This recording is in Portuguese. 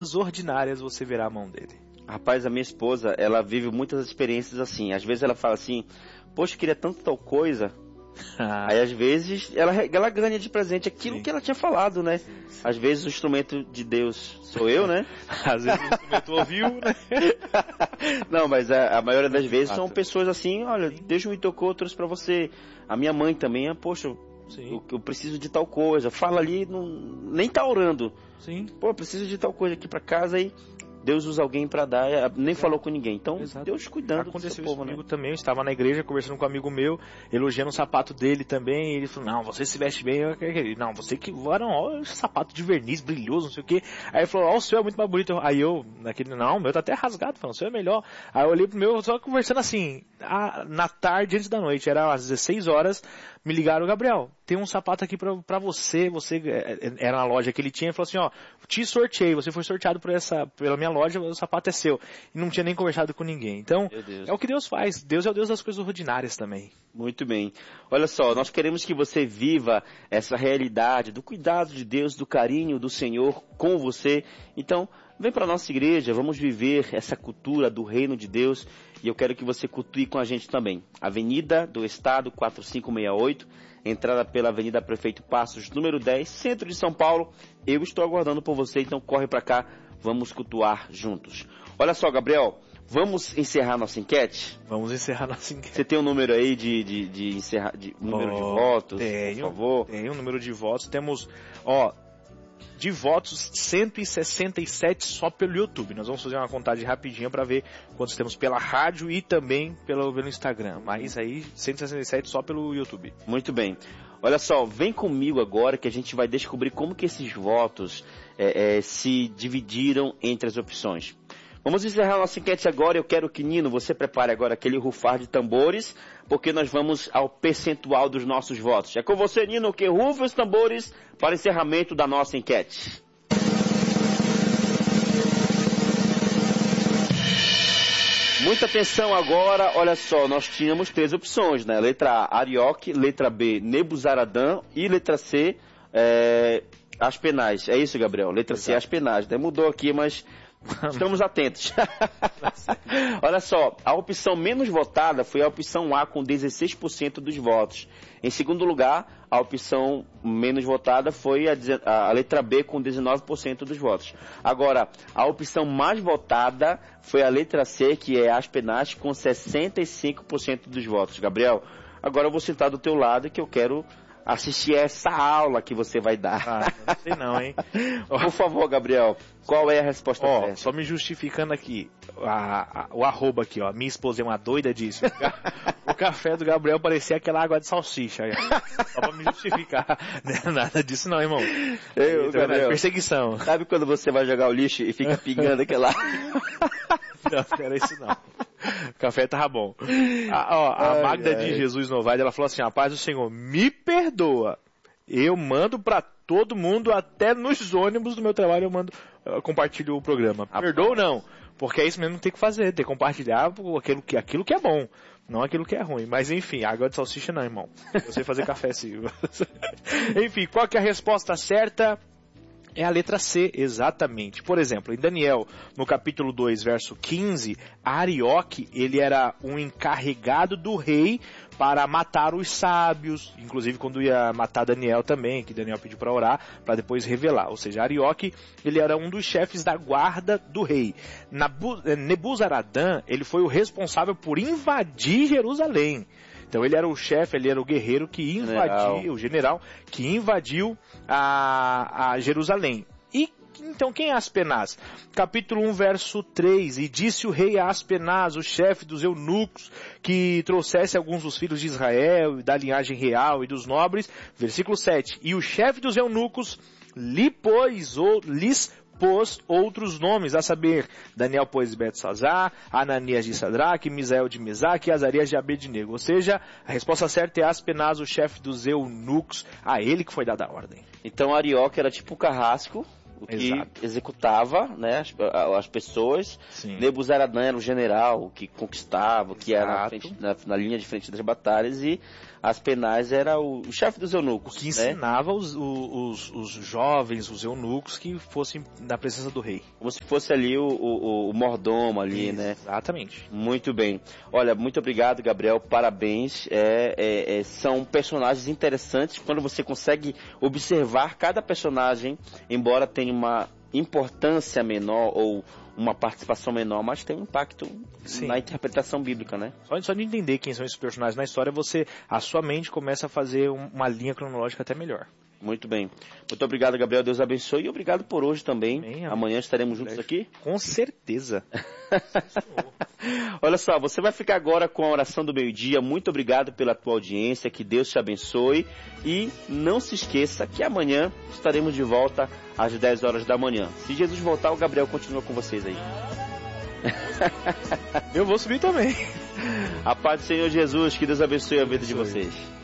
ordinárias você verá a mão dele. Rapaz, a minha esposa, ela vive muitas experiências assim. Às vezes ela fala assim, poxa, eu queria tanto tal coisa. Aí às vezes ela ganha de presente aquilo que ela tinha falado, né? Às vezes o instrumento de Deus sou eu, né? Às vezes o instrumento ouviu, né? Não, mas a maioria das vezes são pessoas assim, olha, Deus me tocou, trouxe pra você. A minha mãe também, poxa, eu preciso de tal coisa. Fala ali, nem tá orando. Sim. Pô, eu preciso de tal coisa aqui pra casa e Deus usa alguém pra dar, nem falou com ninguém. Então, Deus cuidando do seu povo, comigo, né? Também, eu estava na igreja conversando com um amigo meu, elogiando o sapato dele também, e ele falou, não, você se veste bem, não, você que, olha esse sapato de verniz brilhoso, não sei o que. Aí ele falou, o seu é muito mais bonito. Aí eu, não, o meu tá até rasgado, falando, o seu é melhor. Aí eu olhei pro meu, só conversando assim, na tarde, antes da noite, era às 16 horas, me ligaram, Gabriel, tem um sapato aqui pra você, era uma loja que ele tinha, e falou assim, te sorteei, você foi sorteado pela minha loja, o sapato é seu. E não tinha nem conversado com ninguém. Então, é o que Deus faz. Deus é o Deus das coisas ordinárias também. Muito bem. Olha só, nós queremos que você viva essa realidade do cuidado de Deus, do carinho do Senhor com você. Então, vem para a nossa igreja, vamos viver essa cultura do reino de Deus. E eu quero que você cultue com a gente também. Avenida do Estado 4568, entrada pela Avenida Prefeito Passos, número 10, centro de São Paulo. Eu estou aguardando por você, então corre para cá, vamos cultuar juntos. Olha só, Gabriel, vamos encerrar nossa enquete? Vamos encerrar nossa enquete. Você tem um número aí de encerrar, número de votos? Tenho, por favor. Tenho um número de votos. Temos, de votos, 167 só pelo YouTube. Nós vamos fazer uma contagem rapidinha para ver quantos temos pela rádio e também pelo Instagram. Mas aí, 167 só pelo YouTube. Muito bem. Olha só, vem comigo agora que a gente vai descobrir como que esses votos se dividiram entre as opções. Vamos encerrar nossa enquete agora. Eu quero que, Nino, você prepare agora aquele rufar de tambores, porque nós vamos ao percentual dos nossos votos. É com você, Nino, que rufa os tambores para o encerramento da nossa enquete. Muita atenção agora, olha só, nós tínhamos 3 opções, né? Letra A, Arioque, letra B, Nebuzaradan e letra C, Aspenaz. É isso, Gabriel? Letra C, Aspenaz. Até mudou aqui, mas estamos atentos. Olha só, a opção menos votada foi a opção A com 16% dos votos. Em segundo lugar, a opção menos votada foi a letra B com 19% dos votos. Agora, a opção mais votada foi a letra C, que é Aspenaz, com 65% dos votos. Gabriel, agora eu vou sentar do teu lado que eu quero assistir essa aula que você vai dar. Não sei não, hein? Por favor, Gabriel, qual é a resposta certa? Só me justificando aqui, o arroba aqui, minha esposa é uma doida disso. O café do Gabriel parecia aquela água de salsicha. Só pra me justificar. Não é nada disso não, irmão. Gabriel, perseguição. Sabe quando você vai jogar o lixo e fica pingando aquela... Não, não era isso não. O café tava bom. A Magda de Jesus Novaes, ela falou assim, a paz do Senhor, me perdoa. Eu mando pra todo mundo, até nos ônibus do meu trabalho eu compartilho o programa. Perdoa ou não? Porque é isso mesmo que tem que fazer, tem que compartilhar aquilo que é bom, não aquilo que é ruim. Mas enfim, água de salsicha não, irmão. Eu sei fazer café sim. Enfim, qual que é a resposta certa? É a letra C, exatamente. Por exemplo, em Daniel, no capítulo 2, verso 15, Arioque, ele era um encarregado do rei para matar os sábios, inclusive quando ia matar Daniel também, que Daniel pediu para orar, para depois revelar. Ou seja, Arioque, ele era um dos chefes da guarda do rei. Nebuzaradan, ele foi o responsável por invadir Jerusalém. Então ele era o chefe, ele era o guerreiro que invadiu, o general que invadiu a Jerusalém. E então quem é Aspenaz? Capítulo 1, verso 3. E disse o rei a Aspenaz, o chefe dos eunucos, que trouxesse alguns dos filhos de Israel, da linhagem real e dos nobres. Versículo 7. E o chefe dos eunucos lhes pôs outros nomes, a saber, Daniel pôs Belsazar, Ananias de Sadraque, Misael de Mesaque e Azarias de Abednego. Ou seja, a resposta certa é Aspenaz, o chefe dos eunucos, a ele que foi dada a ordem. Então Arioque era tipo o carrasco, o que executava, né, as pessoas. Sim. Nebuzaradan era o general, o que conquistava, o que era na linha de frente das batalhas, e Aspenaz era o chefe dos eunucos. Que ensinava os jovens, os eunucos, que fossem na presença do rei. Como se fosse ali o mordomo ali, né? Exatamente. Muito bem. Olha, muito obrigado, Gabriel. Parabéns. São personagens interessantes quando você consegue observar cada personagem, embora tenha uma importância menor ou uma participação menor, mas tem um impacto na interpretação bíblica, né? Só de entender quem são esses personagens na história, a sua mente começa a fazer uma linha cronológica até melhor. Muito bem. Muito obrigado, Gabriel. Deus abençoe. E obrigado por hoje também. Amanhã estaremos juntos aqui? Com certeza. Olha só, você vai ficar agora com a oração do meio-dia. Muito obrigado pela tua audiência. Que Deus te abençoe. E não se esqueça que amanhã estaremos de volta às 10 horas da manhã. Se Jesus voltar, o Gabriel continua com vocês aí. Eu vou subir também. A paz do Senhor Jesus. Que Deus abençoe a vida de vocês.